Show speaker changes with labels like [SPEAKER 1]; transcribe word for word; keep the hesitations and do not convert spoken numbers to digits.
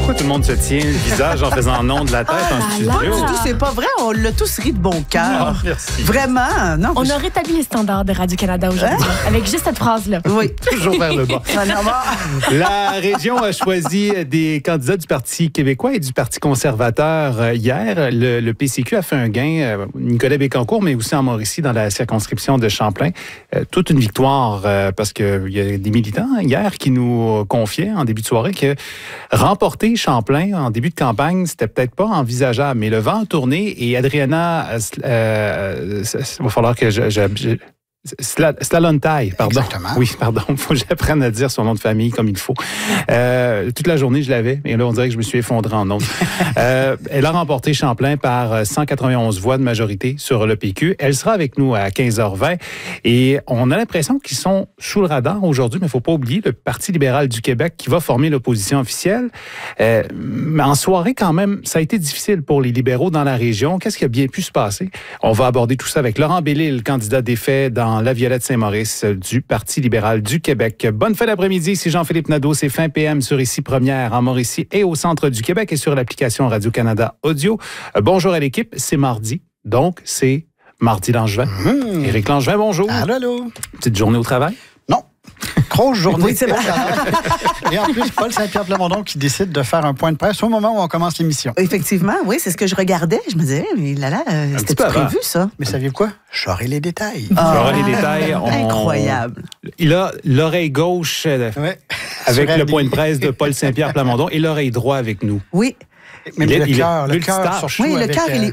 [SPEAKER 1] Pourquoi tout le monde se tient le visage en faisant non de la tête
[SPEAKER 2] Ah
[SPEAKER 1] en
[SPEAKER 2] là
[SPEAKER 1] studio?
[SPEAKER 2] là.
[SPEAKER 3] Du tout, c'est pas vrai. On l'a tous ri de bon cœur.
[SPEAKER 1] Oh, merci.
[SPEAKER 3] Vraiment. Non,
[SPEAKER 2] On
[SPEAKER 3] je-
[SPEAKER 2] a rétabli les standards de Radio-Canada aujourd'hui, avec juste cette phrase-là.
[SPEAKER 3] Oui.
[SPEAKER 1] Toujours vers le bas.
[SPEAKER 3] Ah, non, bah,
[SPEAKER 1] La région a choisi des candidats du Parti québécois et du Parti conservateur euh, hier. Le, le P C Q a fait un gain, euh, Nicolas Bécancourt, mais aussi en Mauricie, dans la circonscription de Champlain. Euh, toute une victoire, euh, parce qu'il y a des militants hier qui nous confiaient en début de soirée que remporter Champlain en début de campagne, c'était peut-être pas envisageable. Mais le vent a tourné et Adriana, euh, euh, il va falloir que je... je, je Sla- Slalontaille, pardon.
[SPEAKER 4] Exactement.
[SPEAKER 1] Oui, pardon. Il faut que j'apprenne à dire son nom de famille comme il faut. Euh, toute la journée, je l'avais. Et là, on dirait que je me suis effondré en ondes. euh, elle a remporté Champlain par cent quatre-vingt-onze voix de majorité sur le P Q. Elle sera avec nous à quinze heures vingt. Et on a l'impression qu'ils sont sous le radar aujourd'hui, mais il ne faut pas oublier le Parti libéral du Québec qui va former l'opposition officielle. Euh, mais en soirée, quand même, ça a été difficile pour les libéraux dans la région. Qu'est-ce qui a bien pu se passer? On va aborder tout ça avec Laurent Bellil, candidat défait dans la Violette Saint-Maurice du Parti libéral du Québec. Bonne fin d'après-midi, c'est Jean-Philippe Nadeau, c'est fin P M sur Ici Première en Mauricie et au centre du Québec et sur l'application Radio-Canada Audio. Euh, bonjour à l'équipe, c'est mardi, donc c'est mardi Langevin.
[SPEAKER 4] Mmh.
[SPEAKER 1] Éric Langevin, bonjour.
[SPEAKER 4] Allô, allô.
[SPEAKER 1] Petite journée au travail?
[SPEAKER 4] Non. Grosse journée.
[SPEAKER 3] Oui, c'est vrai.
[SPEAKER 4] Et en plus, Paul Saint-Pierre Plamondon qui décide de faire un point de presse au moment où on commence l'émission.
[SPEAKER 3] effectivement, oui, c'est ce que je regardais. Je me disais, mais là, là, euh,
[SPEAKER 1] petit
[SPEAKER 3] c'était
[SPEAKER 1] peu avant.
[SPEAKER 3] prévu, ça?
[SPEAKER 4] Mais saviez-vous quoi? J'aurai les détails.
[SPEAKER 3] Ah,
[SPEAKER 1] J'aurai les détails. On-
[SPEAKER 3] Incroyable.
[SPEAKER 1] Il a l'oreille gauche euh,
[SPEAKER 4] Ouais.
[SPEAKER 1] avec
[SPEAKER 4] Sur
[SPEAKER 1] le
[SPEAKER 4] Ali.
[SPEAKER 1] point de presse de Paul Saint-Pierre Plamondon et l'oreille droite avec nous.
[SPEAKER 3] Oui.
[SPEAKER 4] Même
[SPEAKER 1] Il est-
[SPEAKER 4] le
[SPEAKER 1] il est
[SPEAKER 4] cœur, le cœur
[SPEAKER 1] multitâche.
[SPEAKER 4] surtout
[SPEAKER 3] Oui, le
[SPEAKER 4] avec,
[SPEAKER 3] cœur, il
[SPEAKER 4] euh,
[SPEAKER 3] est